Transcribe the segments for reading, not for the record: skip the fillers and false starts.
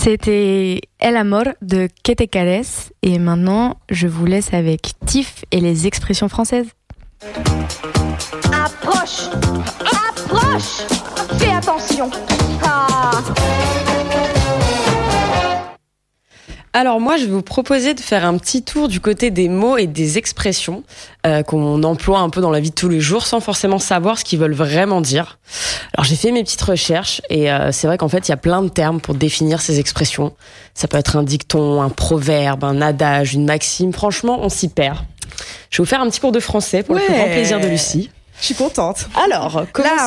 C'était El Amor de Que te cares. Et maintenant, je vous laisse avec Tiff et les expressions françaises. Approche! Approche! Fais attention! Ah. Alors moi, je vais vous proposer de faire un petit tour du côté des mots et des expressions qu'on emploie un peu dans la vie de tous les jours sans forcément savoir ce qu'ils veulent vraiment dire. Alors j'ai fait mes petites recherches et c'est vrai qu'en fait, il y a plein de termes pour définir ces expressions. Ça peut être un dicton, un proverbe, un adage, une maxime. Franchement, on s'y perd. Je vais vous faire un petit cours de français pour le plus grand plaisir de Lucie. Je suis contente. Alors,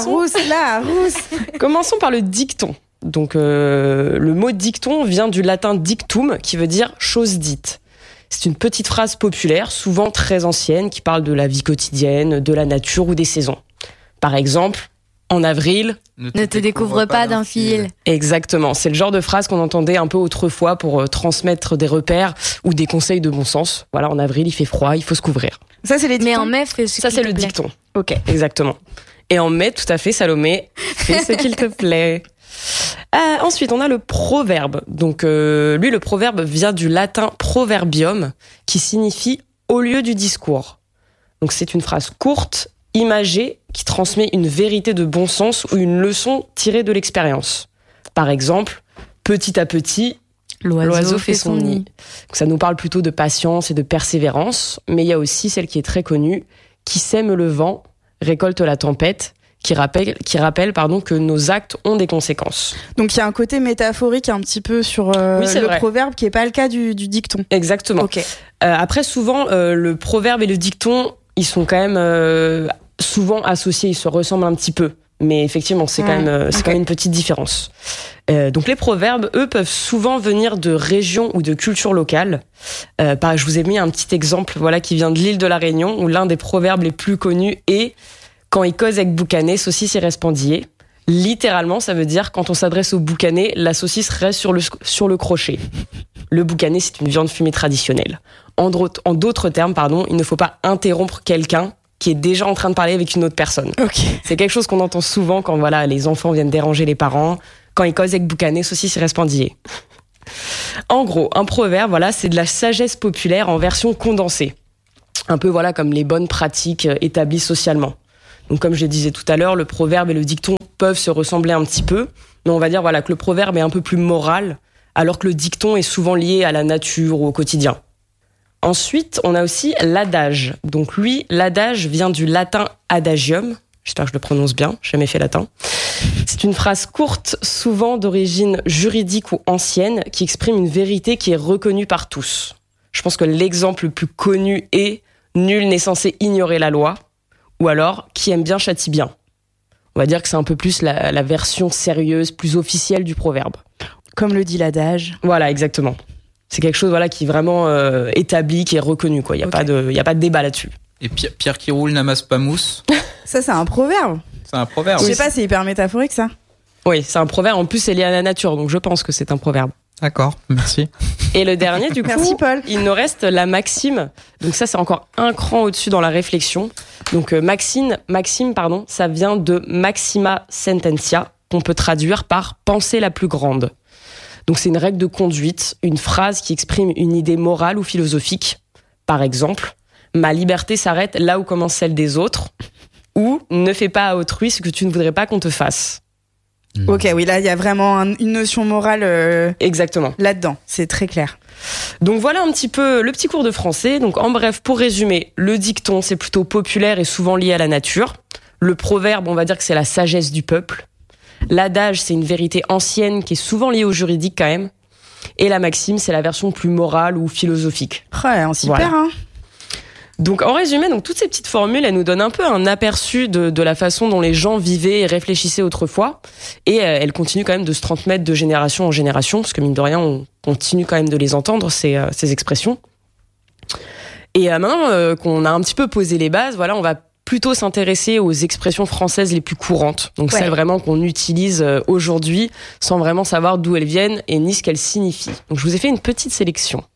La rousse. Commençons par le dicton. Donc le mot dicton vient du latin dictum, qui veut dire chose dite. C'est une petite phrase populaire, souvent très ancienne, qui parle de la vie quotidienne, de la nature ou des saisons. Par exemple, en avril... Ne te découvre pas d'un fil. Exactement, c'est le genre de phrase qu'on entendait un peu autrefois pour transmettre des repères ou des conseils de bon sens. Voilà, en avril, il fait froid, il faut se couvrir. Ça, c'est les dictons. Mais en mai, fais ce Ça, qu'il c'est te le plaît. dicton. Ok. Exactement. Et en mai, tout à fait, Salomé, fais ce qu'il te plaît. Ensuite, on a le proverbe. Donc, lui, le proverbe vient du latin proverbium, qui signifie au lieu du discours. Donc, c'est une phrase courte, imagée, qui transmet une vérité de bon sens ou une leçon tirée de l'expérience. Par exemple, petit à petit, l'oiseau fait son nid. Donc, ça nous parle plutôt de patience et de persévérance, mais il y a aussi celle qui est très connue, qui sème le vent, récolte la tempête, qui rappelle que nos actes ont des conséquences. Donc il y a un côté métaphorique un petit peu sur c'est le vrai. proverbe qui n'est pas le cas du dicton. Exactement. Ok. Après, souvent, le proverbe et le dicton, ils sont quand même souvent associés, ils se ressemblent un petit peu. Mais effectivement, c'est quand même une petite différence. Donc les proverbes, eux, peuvent souvent venir de régions ou de cultures locales. Je vous ai mis un petit exemple, voilà, qui vient de l'île de la Réunion, où l'un des proverbes les plus connus est « Quand il cause avec boucané, saucisse et respendillé ». Littéralement, ça veut dire quand on s'adresse au boucané, la saucisse reste sur le crochet. Le boucané, c'est une viande fumée traditionnelle. En d'autres termes, il ne faut pas interrompre quelqu'un qui est déjà en train de parler avec une autre personne. Ok. C'est quelque chose qu'on entend souvent quand les enfants viennent déranger les parents. Quand ils causent avec boucané, saucisse et respendillé. En gros, un proverbe, c'est de la sagesse populaire en version condensée. Un peu comme les bonnes pratiques établies socialement. Donc comme je le disais tout à l'heure, le proverbe et le dicton peuvent se ressembler un petit peu, mais on va dire que le proverbe est un peu plus moral, alors que le dicton est souvent lié à la nature ou au quotidien. Ensuite, on a aussi l'adage. Donc lui, l'adage vient du latin adagium. J'espère que je le prononce bien, j'ai jamais fait latin. C'est une phrase courte, souvent d'origine juridique ou ancienne, qui exprime une vérité qui est reconnue par tous. Je pense que l'exemple le plus connu est « Nul n'est censé ignorer la loi » ou alors « Qui aime bien châtie bien ». On va dire que c'est un peu plus la version sérieuse, plus officielle du proverbe. Comme le dit l'adage. Voilà, exactement. C'est quelque chose qui est vraiment établi, qui est reconnu. Il n'y a pas de débat là-dessus. Et Pierre qui roule n'amasse pas mousse. Ça, c'est un proverbe. C'est un proverbe. Je sais pas, c'est hyper métaphorique, ça. Oui, c'est un proverbe. En plus, c'est lié à la nature, donc je pense que c'est un proverbe. D'accord, merci. Et le dernier, du coup, Merci, Paul. il nous reste la maxime. Donc ça, c'est encore un cran au-dessus dans la réflexion. Donc maxime, ça vient de maxima sententia, qu'on peut traduire par pensée la plus grande. Donc c'est une règle de conduite, une phrase qui exprime une idée morale ou philosophique. Par exemple, ma liberté s'arrête là où commence celle des autres, ou ne fais pas à autrui ce que tu ne voudrais pas qu'on te fasse. Ok, oui, là, il y a vraiment une notion morale Exactement. là-dedans. C'est très clair. Donc voilà un petit peu le petit cours de français. Donc en bref, pour résumer, le dicton, c'est plutôt populaire et souvent lié à la nature. Le proverbe, on va dire que c'est la sagesse du peuple. L'adage, c'est une vérité ancienne qui est souvent liée au juridique quand même. Et la maxime, c'est la version plus morale ou philosophique. Ouais, on s'y perd, hein. Donc en résumé, toutes ces petites formules, elles nous donnent un peu un aperçu de la façon dont les gens vivaient et réfléchissaient autrefois. Et elles continuent quand même de se transmettre de génération en génération, parce que mine de rien, on continue quand même de les entendre, ces expressions. Et maintenant qu'on a un petit peu posé les bases, on va plutôt s'intéresser aux expressions françaises les plus courantes. Donc celles vraiment qu'on utilise aujourd'hui, sans vraiment savoir d'où elles viennent et ni ce qu'elles signifient. Donc je vous ai fait une petite sélection.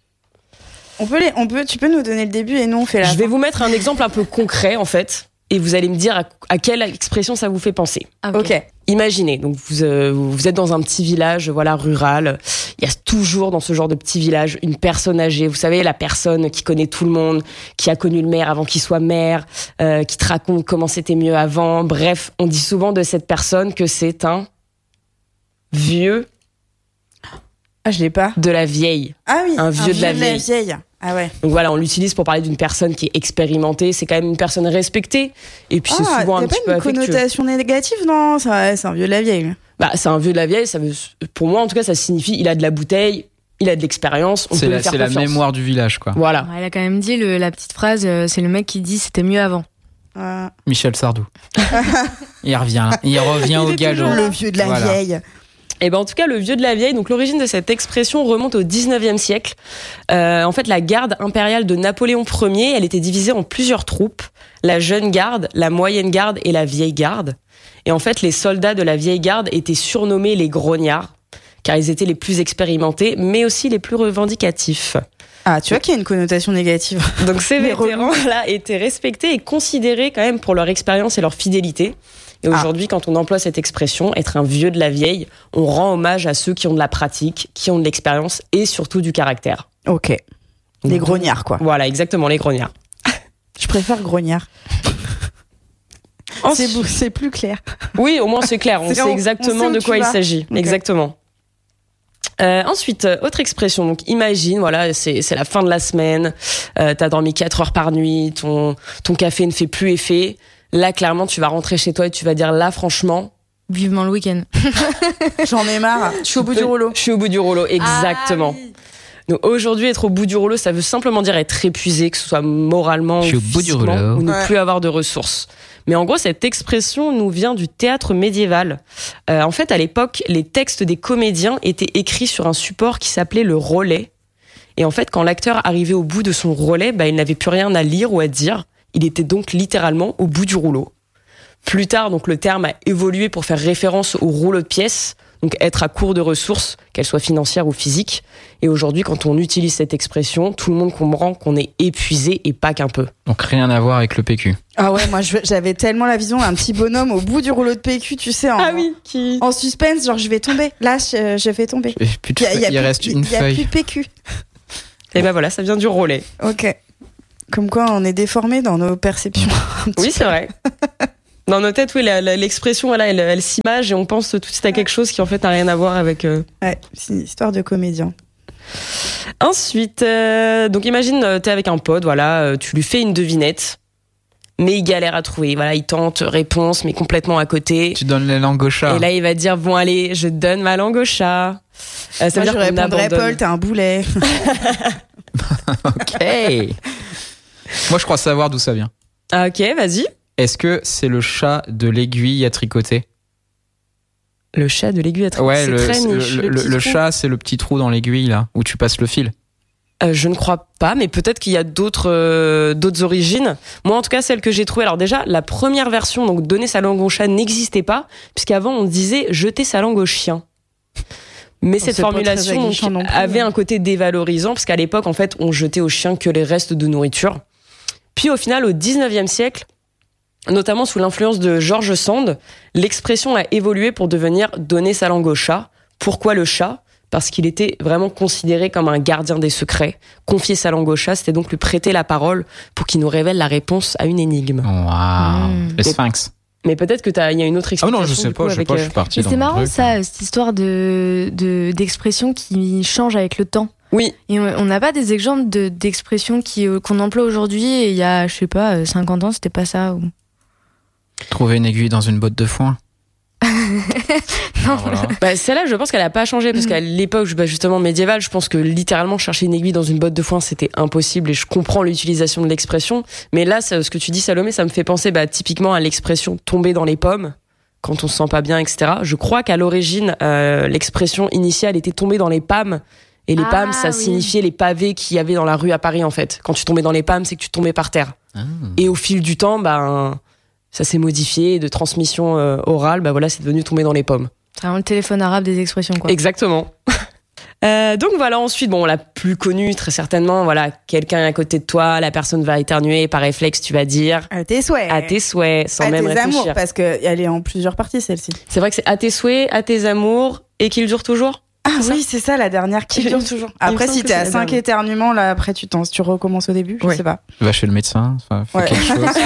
Tu peux nous donner le début et nous on fait la fin. Je vais vous mettre un exemple un peu concret en fait, et vous allez me dire à quelle expression ça vous fait penser. Okay. Ok. Imaginez, donc vous êtes dans un petit village, voilà, rural. Il y a toujours dans ce genre de petit village une personne âgée. Vous savez, la personne qui connaît tout le monde, qui a connu le maire avant qu'il soit maire, qui te raconte comment c'était mieux avant. Bref, on dit souvent de cette personne que c'est un vieux Ah, je l'ai pas. de la vieille. Ah oui, Un vieux de la vieille. Ah ouais. Donc voilà, on l'utilise pour parler d'une personne qui est expérimentée. C'est quand même une personne respectée. Et puis c'est souvent un petit peu y a pas une affectueux. connotation négative, non? C'est un vieux de la vieille. Bah, c'est un vieux de la vieille. Ça veut, pour moi, en tout cas, ça signifie il a de la bouteille, il a de l'expérience. On peut lui faire C'est la confiance. mémoire du village, quoi. Voilà. Elle a quand même dit la petite phrase, c'est le mec qui dit c'était mieux avant. Michel Sardou. Il revient au galop. Le vieux de la Voilà. vieille. Et ben en tout cas, le vieux de la vieille. Donc l'origine de cette expression remonte au 19e siècle. En fait, la garde impériale de Napoléon Ier, elle était divisée en plusieurs troupes la jeune garde, la moyenne garde et la vieille garde. Et en fait, les soldats de la vieille garde étaient surnommés les grognards, car ils étaient les plus expérimentés, mais aussi les plus revendicatifs. Ah, tu vois qu'il y a une connotation négative. Donc ces Les vétérans là étaient respectés et considérés quand même pour leur expérience et leur fidélité. Et aujourd'hui, quand on emploie cette expression, être un vieux de la vieille, on rend hommage à ceux qui ont de la pratique, qui ont de l'expérience et surtout du caractère. Ok. Les Donc, grognards, quoi. Voilà, exactement, les grognards. Je préfère grognard. C'est plus clair. Oui, au moins c'est clair, on C'est sait on exactement sait où de tu quoi il vas. s'agit. Ok. Exactement. Ensuite, autre expression. Donc, imagine, voilà, c'est la fin de la semaine, t'as dormi 4 heures par nuit, ton café ne fait plus effet. Là, clairement, tu vas rentrer chez toi et tu vas dire, là, franchement, Vivement le week-end. J'en ai marre. Je suis au bout du rouleau. je suis au bout du rouleau, exactement. Ah oui. Donc aujourd'hui, être au bout du rouleau, ça veut simplement dire être épuisé, que ce soit moralement Je suis ou au bout du physiquement, rouleau. ou ne Ouais. plus avoir de ressources. Mais en gros, cette expression nous vient du théâtre médiéval. En fait, à l'époque, les textes des comédiens étaient écrits sur un support qui s'appelait le rollet. Et en fait, quand l'acteur arrivait au bout de son rollet, il n'avait plus rien à lire ou à dire. Il était donc littéralement au bout du rouleau. Plus tard, donc, le terme a évolué pour faire référence au rouleau de pièces, donc être à court de ressources, qu'elles soient financières ou physiques. Et aujourd'hui, quand on utilise cette expression, tout le monde comprend qu'on est épuisé et pas qu'un peu. Donc rien à voir avec le PQ. Ah ouais, moi j'avais tellement la vision d'un petit bonhomme au bout du rouleau de PQ, tu sais, qui... en suspense, genre je vais tomber. Là, je vais tomber. Et puis, il reste une Il y a feuille. plus de PQ. Et ben voilà, ça vient du relais. Ok. Comme quoi, on est déformé dans nos perceptions. Oui, c'est vrai. Dans nos têtes, oui, l'expression, voilà, elle s'image et on pense tout de suite à quelque chose qui en fait n'a rien à voir avec... Ouais, c'est une histoire de comédien. Ensuite, donc imagine, t'es avec un pote, voilà, tu lui fais une devinette, mais il galère à trouver. Voilà, il tente réponse, mais complètement à côté. Tu donnes les langues au chat. Et là, il va te dire, bon, allez, je donne ma langue au chat. Ça veut Moi, dire je qu'on répondrais, abandonne. Paul, t'es un boulet. Ok. Moi, je crois savoir d'où ça vient. Ah, ok, vas-y. Est-ce que c'est le chat de l'aiguille à tricoter? Le chat de l'aiguille à tricoter. Ouais, c'est très niche, le petit trou. chat, c'est le petit trou dans l'aiguille, là, où tu passes le fil. Je ne crois pas, mais peut-être qu'il y a d'autres origines. Moi, en tout cas, celle que j'ai trouvée. Alors déjà, la première version, donc donner sa langue au chat, n'existait pas, puisqu'avant on disait jeter sa langue au chien. Mais cette c'est pas très formulation donc, aguichant non plus, avait hein. un côté dévalorisant, parce qu'à l'époque, en fait, on jetait au chien que les restes de nourriture. Puis au final, au 19e siècle, notamment sous l'influence de George Sand, l'expression a évolué pour devenir donner sa langue au chat. Pourquoi le chat ? Parce qu'il était vraiment considéré comme un gardien des secrets. Confier sa langue au chat, c'était donc lui prêter la parole pour qu'il nous révêle la réponse à une énigme. Waouh. Mmh. Le sphinx. Mais peut-être que il y a une autre Ah explication. non, je sais du pas, coup, je sais avec, pas, je suis parti Mais dans c'est le marrant truc. ça, cette histoire d'expression qui change avec le temps. Oui, Et on n'a pas des exemples d'expressions qu'on emploie aujourd'hui et il y a, je sais pas, 50 ans, c'était pas ça. Ou... Trouver une aiguille dans une botte de foin. Non, Voilà. celle-là, je pense qu'elle a pas changé parce qu'à l'époque, justement médiévale, je pense que littéralement chercher une aiguille dans une botte de foin, c'était impossible et je comprends l'utilisation de l'expression. Mais là, ce que tu dis, Salomé, ça me fait penser typiquement à l'expression tomber dans les pommes quand on se sent pas bien, etc. Je crois qu'à l'origine, l'expression initiale était tomber dans les pommes. Et les pommes, ça oui. signifiait les pavés qu'il y avait dans la rue à Paris, en fait. Quand tu tombais dans les pommes, c'est que tu tombais par terre. Ah. Et au fil du temps, ça s'est modifié de transmission orale, voilà, c'est devenu tomber dans les pommes. c'est vraiment le téléphone arabe des expressions, quoi. Exactement. Donc voilà, ensuite, bon, la plus connue, très certainement, voilà, quelqu'un est à côté de toi, la personne va éternuer, par réflexe, tu vas dire À tes souhaits. à tes souhaits, sans À même tes réfléchir. amours, parce qu'elle est en plusieurs parties, celle-ci. C'est vrai que c'est à tes souhaits, à tes amours, et qu'il dure toujours. Ah C'est ça oui, c'est ça, la dernière qui dure toujours. Après, semble si que t'es c'est à la 5 dernière. éternuements, là, après, tu recommences au début, je Ouais. sais pas. Va chez le médecin, enfin, fais Ouais. quelque chose.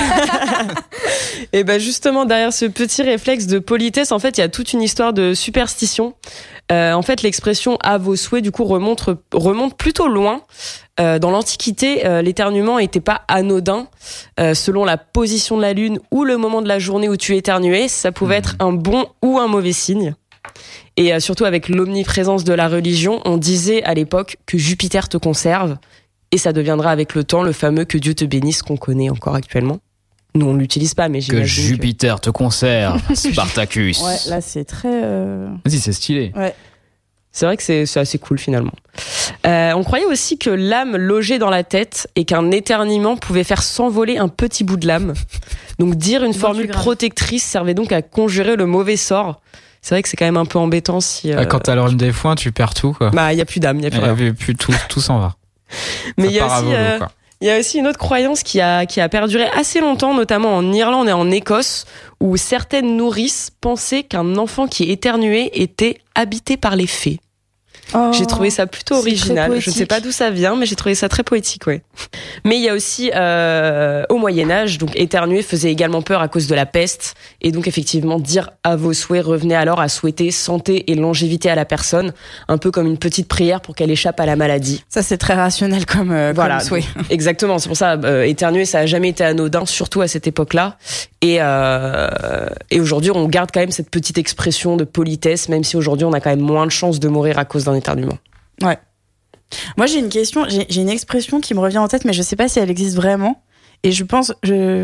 Et ben justement, derrière ce petit réflexe de politesse, en fait, il y a toute une histoire de superstition. En fait, l'expression à vos souhaits, du coup, remonte plutôt loin. Dans l'Antiquité, l'éternuement n'était pas anodin. Selon la position de la lune ou le moment de la journée où tu éternuais, ça pouvait être un bon ou un mauvais signe. Et surtout avec l'omniprésence de la religion, on disait à l'époque que Jupiter te conserve. Et ça deviendra avec le temps le fameux que Dieu te bénisse qu'on connaît encore actuellement. Nous, on l'utilise pas, mais Que j'imagine Jupiter te conserve, Spartacus. Ouais, là, c'est très. Vas-y, c'est stylé. C'est vrai que c'est assez cool finalement. On croyait aussi que l'âme logeait dans la tête et qu'un éternuement pouvait faire s'envoler un petit bout de l'âme. Donc dire une formule grave. protectrice servait donc à conjurer le mauvais sort. C'est vrai que c'est quand même un peu embêtant si... Quand t'as l'orme des foins, tu perds tout, quoi. Bah, il n'y a plus d'âme, il n'y a plus Et rien. puis tout s'en va. Mais Ça il y a part à aussi... volo, quoi. Il y a aussi une autre croyance qui a perduré assez longtemps, notamment en Irlande et en Écosse, où certaines nourrices pensaient qu'un enfant qui éternuait était habité par les fées. Oh. J'ai trouvé ça plutôt c'est original. très Je sais poétique. pas d'où ça vient, mais j'ai trouvé ça très poétique, ouais. Mais il y a aussi au Moyen-Âge, donc éternuer faisait également peur à cause de la peste, et donc effectivement dire à vos souhaits revenait alors à souhaiter santé et longévité à la personne, un peu comme une petite prière pour qu'elle échappe à la maladie. Ça, c'est très rationnel comme Voilà, souhait. exactement. C'est pour ça éternuer, ça a jamais été anodin, surtout à cette époque-là. Et aujourd'hui, on garde quand même cette petite expression de politesse, même si aujourd'hui, on a quand même moins de chances de mourir à cause d'un éternuement. Ouais. Moi, j'ai une question, j'ai une expression qui me revient en tête, mais je sais pas si elle existe vraiment. Et je pense,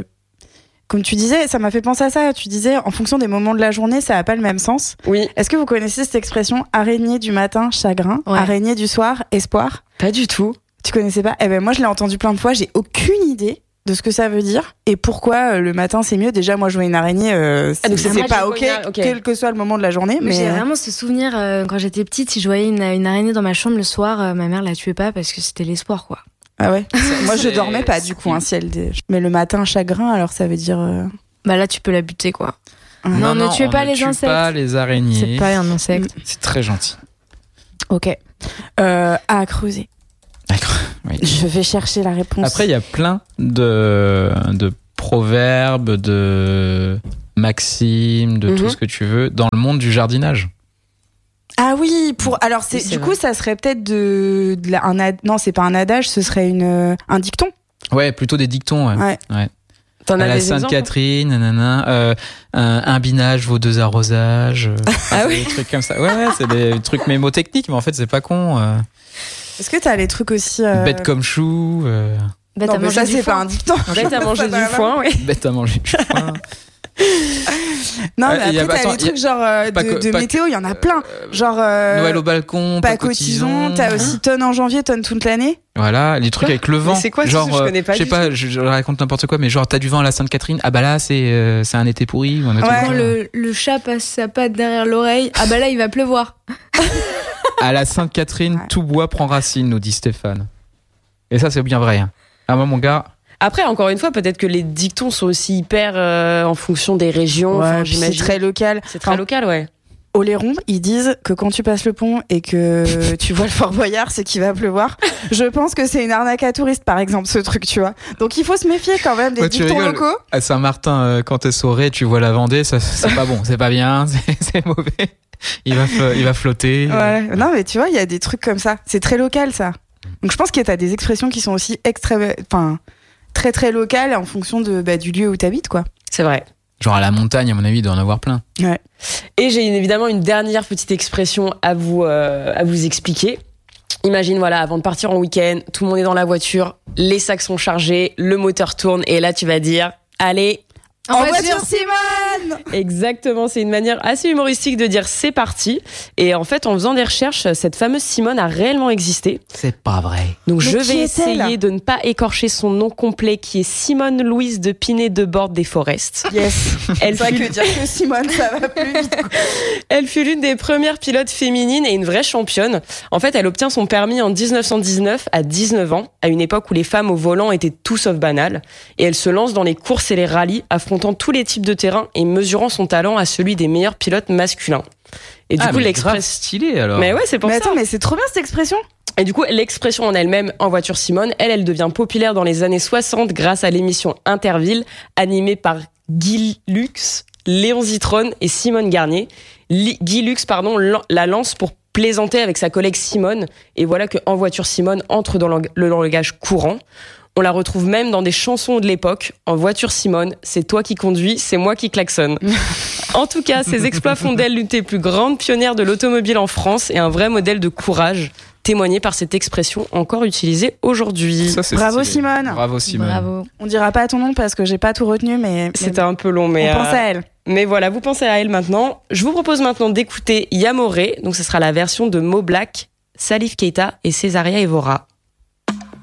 comme tu disais, ça m'a fait penser à ça. Tu disais, en fonction des moments de la journée, ça n'a pas le même sens. Oui, Est-ce que vous connaissez cette expression araignée du matin, chagrin, Ouais. araignée du soir, espoir? pas du tout. Tu connaissais pas? Eh ben, moi, je l'ai entendu plein de fois, j'ai aucune idée de ce que ça veut dire et pourquoi le matin c'est mieux. Déjà, moi, je vois une araignée, donc c'est c'est moi, pas je vois ok, une ok. quel que soit le moment de la journée. Mais Mais j'ai vraiment ce souvenir quand j'étais petite, si je voyais une araignée dans ma chambre le soir, ma mère la tuait pas parce que c'était l'espoir, quoi. ah ouais. Moi, je C'est- dormais pas du coup, si elle. Mais le matin, chagrin, alors ça veut dire. Bah là, tu peux la buter, quoi. Non, ne tuez on pas ne les tue insectes. pas les araignées. C'est pas un insecte. C'est très gentil. Ok. À creuser. D'accord. Oui. Je vais chercher la réponse. Après, il y a plein de proverbes, de maximes, de tout Mhm. ce que tu veux dans le monde du jardinage. Ah oui, alors Oui, c'est du vrai. coup, ça serait peut-être non, c'est pas un adage, ce serait un dicton. Ouais, plutôt des dictons. Ouais. Ouais. T'en À as la des exemples? Sainte-Catherine, nanana, un binage vaut 2 arrosages. Ah Des trucs comme ça. Ouais, c'est des trucs mémotechniques, mais en fait, c'est pas con. Est-ce que t'as les trucs aussi Bête comme chou, Bah, Non, t'as mais mangé ça du c'est foin. pas un dicton. Bête à manger Ça du va, foin, oui. bête à manger du foin. Non, Ouais, mais il y a- après, t'as attends, les trucs genre pas que- de pas météo, il y en a plein. Genre. Noël au balcon, pas cotisons, t'as aussi tonne en janvier, tonne toute l'année. Voilà, les trucs Quoi avec le vent. Mais c'est quoi ça? genre, Je connais pas je sais du pas, je raconte n'importe quoi, mais genre, t'as du vent à la Sainte-Catherine, ah bah là, c'est un été pourri. Ou un autre Ouais. truc Quand comme ça. le chat passe sa patte derrière l'oreille, ah bah là, il va pleuvoir. À la Sainte-Catherine, Ouais. tout bois prend racine, nous dit Stéphane. Et ça, c'est bien vrai. Hein. Ah, moi, mon gars, Après, encore une fois, peut-être que les dictons sont aussi hyper en fonction des régions. Enfin, puis c'est j'imagine. très local. C'est très Enfin, local, ouais. Oléron, ils disent que quand tu passes le pont et que tu vois le Fort Boyard, c'est qu'il va pleuvoir. Je pense que c'est une arnaque à touristes, par exemple, ce truc, tu vois. Donc il faut se méfier quand même des Ouais, tu dictons rigoles. locaux. à Saint-Martin, quand t'es sauré, tu vois la Vendée, ça, c'est pas bon, c'est pas bien, c'est mauvais. Il va flotter. Ouais. Non, mais tu vois, il y a des trucs comme ça. C'est très local, ça. Donc je pense que t'as des expressions qui sont aussi très très locales en fonction du lieu où t'habites, quoi. C'est vrai. Genre à la montagne, à mon avis, il doit en avoir plein. Et j'ai évidemment une dernière petite expression à vous expliquer. Imagine, voilà, avant de partir en week-end, tout le monde est dans la voiture, les sacs sont chargés, le moteur tourne, et là tu vas dire, allez, En voiture, Simone. Exactement, c'est une manière assez humoristique de dire c'est parti. Et en fait, en faisant des recherches, cette fameuse Simone a réellement existé. C'est pas vrai. Donc Mais je qui vais est-elle essayer de ne pas écorcher son nom complet, qui est Simone Louise de Pinet de Borde des Forests. Yes. Elle C'est vrai fut, que dire que Simone, ça va plus vite. Quoi. elle fut l'une des premières pilotes féminines et une vraie championne. En fait, elle obtient son permis en 1919 à 19 ans, à une époque où les femmes au volant étaient tout sauf banales. Et elle se lance dans les courses et les rallyes, affrontant tous les types de terrain et mesurant son talent à celui des meilleurs pilotes masculins. Et du coup, grave l'expression... stylé alors. Mais ouais, c'est pour Mais ça. attends, mais c'est trop bien cette expression. Et du coup, l'expression en elle-même, en voiture Simone, elle devient populaire dans les années 60 grâce à l'émission Interville, animée par Guy Lux, Léon Zitrone et Simone Garnier. Guy Lux, la lance pour plaisanter avec sa collègue Simone. Et voilà que En voiture Simone entre dans le langage courant. On la retrouve même dans des chansons de l'époque. En voiture Simone, c'est toi qui conduis, c'est moi qui klaxonne. En tout cas, ses exploits font d'elle l'une des plus grandes pionnières de l'automobile en France et un vrai modèle de courage, témoigné par cette expression encore utilisée aujourd'hui. Ça, c'est Bravo, stylé. Simone. Bravo Simone. Bravo. On dira pas ton nom parce que j'ai pas tout retenu, mais C'était un peu long, mais on pense à elle. mais voilà, vous pensez à elle maintenant. Je vous propose maintenant d'écouter Yamoré, donc ce sera la version de Mo Black, Salif Keita et Césaria Evora.